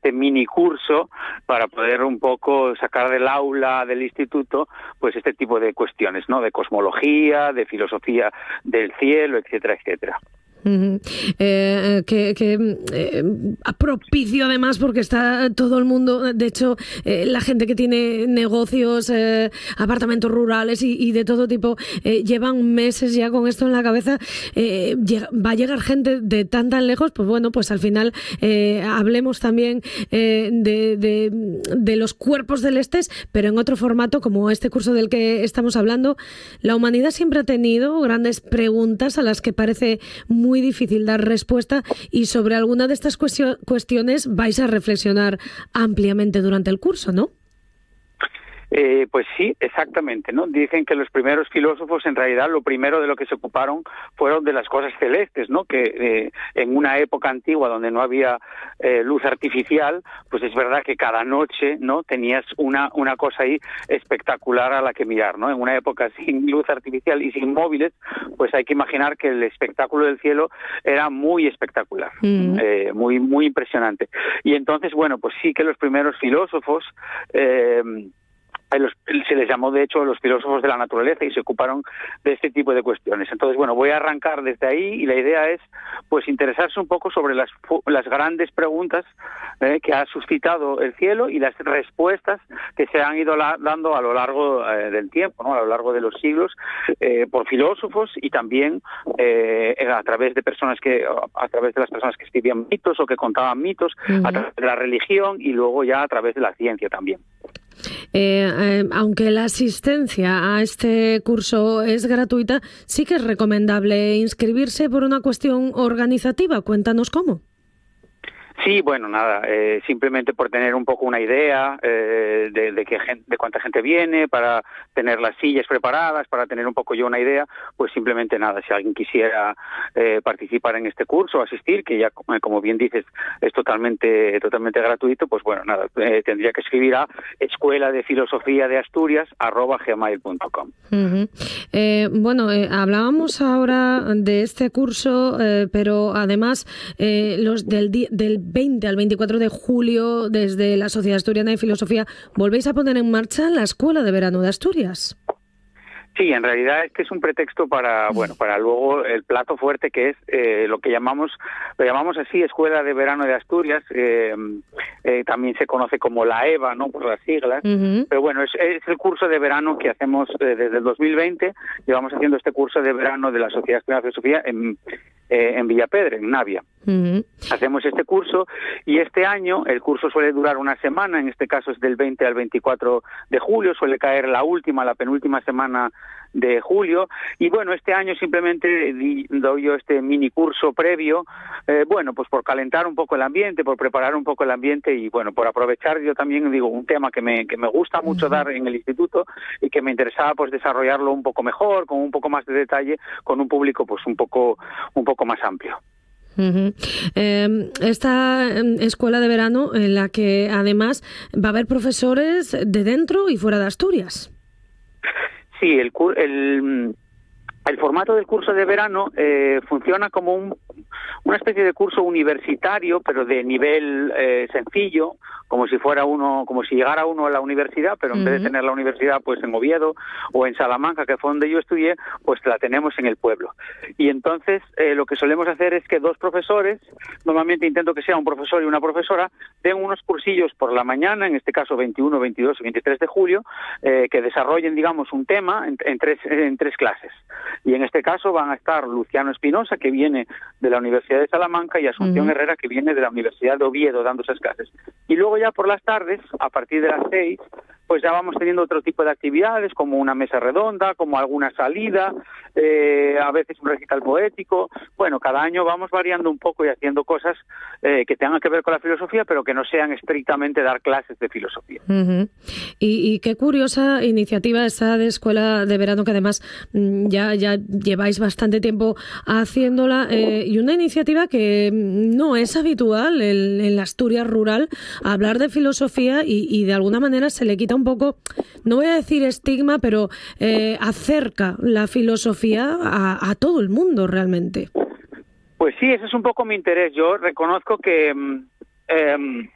este mini curso para poder un poco sacar del aula del instituto pues este tipo de cuestiones, ¿no? De cosmología, de filosofía del cielo, etcétera, etcétera. Propicio además porque está todo el mundo, de hecho la gente que tiene negocios, apartamentos rurales y de todo tipo, llevan meses ya con esto en la cabeza. Va a llegar gente de tan lejos, pues bueno, pues al final hablemos también de los cuerpos celestes, pero en otro formato como este curso del que estamos hablando. La humanidad siempre ha tenido grandes preguntas a las que parece muy difícil dar respuesta, y sobre alguna de estas cuestiones vais a reflexionar ampliamente durante el curso, ¿no? Pues sí, exactamente, ¿no? Dicen que los primeros filósofos, en realidad, lo primero de lo que se ocuparon fueron de las cosas celestes, ¿no? Que en una época antigua donde no había luz artificial, pues es verdad que cada noche, ¿no? Tenías una cosa ahí espectacular a la que mirar, ¿no? En una época sin luz artificial y sin móviles, pues hay que imaginar que el espectáculo del cielo era muy espectacular, muy, muy impresionante. Y entonces, bueno, pues sí que los primeros filósofos se les llamó, de hecho, los filósofos de la naturaleza, y se ocuparon de este tipo de cuestiones. Entonces, bueno, voy a arrancar desde ahí, y la idea es, pues, interesarse un poco sobre las grandes preguntas que ha suscitado el cielo y las respuestas que se han ido dando a lo largo del tiempo, ¿no? A lo largo de los siglos, por filósofos y también a través de las personas que escribían mitos o que contaban mitos, a través de la religión y luego ya a través de la ciencia también. Aunque la asistencia a este curso es gratuita, sí que es recomendable inscribirse por una cuestión organizativa. Cuéntanos cómo. Sí, bueno, nada, simplemente por tener un poco una idea de cuánta gente viene, para tener las sillas preparadas, para tener un poco yo una idea, pues simplemente nada, si alguien quisiera participar en este curso, asistir, que ya, como bien dices, es totalmente gratuito, pues bueno, nada, tendría que escribir a escueladefilosofiadeasturias@gmail.com. Bueno, hablábamos ahora de este curso, pero además los del 20 al 24 de julio, desde la Sociedad Asturiana de Filosofía, volvéis a poner en marcha la Escuela de Verano de Asturias. Sí, en realidad es que es un pretexto para luego el plato fuerte, que es lo llamamos así, Escuela de Verano de Asturias, también se conoce como la EVA, ¿no? Por las siglas, pero bueno, es el curso de verano que hacemos desde el 2020, llevamos haciendo este curso de verano de la Sociedad Asturiana de Filosofía en Villapedre, en Navia. Hacemos este curso, y este año el curso suele durar una semana, en este caso es del 20 al 24 de julio, suele caer la penúltima semana de julio, y bueno, este año simplemente doy yo este mini curso previo, bueno, pues por calentar un poco el ambiente, por preparar un poco el ambiente, y bueno, por aprovechar yo también, digo, un tema que me gusta mucho dar en el instituto y que me interesaba pues desarrollarlo un poco mejor, con un poco más de detalle, con un público pues un poco más amplio. Esta escuela de verano, en la que además va a haber profesores de dentro y fuera de Asturias. Sí, el formato del curso de verano funciona como una especie de curso universitario, pero de nivel sencillo, como si llegara uno a la universidad, pero en vez de tener la universidad pues en Oviedo o en Salamanca, que fue donde yo estudié, pues la tenemos en el pueblo. Y entonces lo que solemos hacer es que dos profesores, normalmente intento que sea un profesor y una profesora, den unos cursillos por la mañana, en este caso 21, 22 y 23 de julio, que desarrollen, digamos, un tema en tres clases. Y en este caso van a estar Luciano Espinosa, que viene de la Universidad de Salamanca, y Asunción Herrera, que viene de la Universidad de Oviedo, dando esas clases. Y luego ya por las tardes, a partir de las 6, pues ya vamos teniendo otro tipo de actividades, como una mesa redonda, como alguna salida, a veces un recital poético. Bueno, cada año vamos variando un poco y haciendo cosas que tengan que ver con la filosofía, pero que no sean estrictamente dar clases de filosofía. Y qué curiosa iniciativa esa de Escuela de Verano, que además ya lleváis bastante tiempo haciéndola, y una iniciativa que no es habitual en la Asturias rural, hablar de filosofía, y de alguna manera se le quita un poco, no voy a decir estigma, pero acerca la filosofía a todo el mundo realmente. Pues sí, ese es un poco mi interés. Yo reconozco que